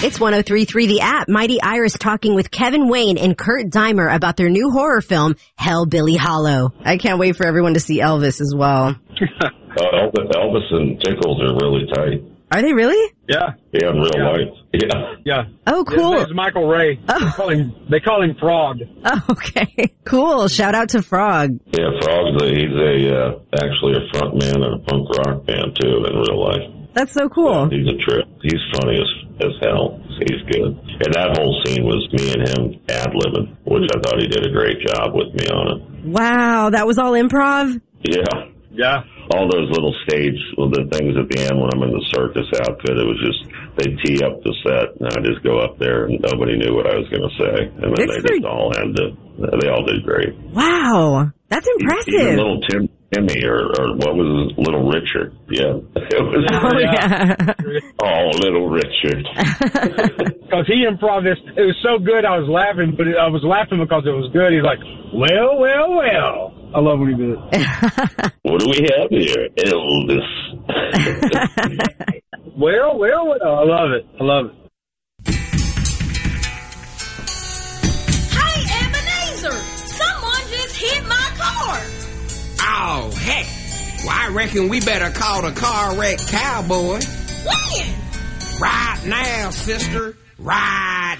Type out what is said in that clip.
It's 103.3 The App. Mighty Iris talking with Kevin Wayne and Kurt Deimer about their new horror film, Hellbilly Hollow. I can't wait for everyone to see Elvis as well. Elvis and Tickles are really tight. Are they really? Yeah. Yeah, in real life. Yeah. Yeah. Oh, cool. His name's Michael Ray. Oh. They call him Frog. Oh, okay. Cool. Shout out to Frog. Yeah, Frog's actually a front man in a punk rock band, too, in real life. That's so cool. Yeah, he's a trip. He's funny as hell. He's good. And that whole scene was me and him ad-libbing, which I thought he did a great job with me on it. Wow. That was all improv? Yeah. Yeah. All those little the things at the end when I'm in the circus outfit, it was just, they'd tee up the set, and I'd just go up there, and nobody knew what I was going to say. And then they all did great. Wow. That's impressive. Even little Timmy, or what was his, Little Richard. Yeah. It was, oh, Little Richard. Because he improv this. It was so good, I was laughing, but I was laughing because it was good. He's like, well. I love when he did it. What do we have here? Elvis. well. I love it. Hey, Ebenezer! Someone just hit my car! Oh, heck. Well, I reckon we better call the car wreck cowboy. When? Right now, sister. Right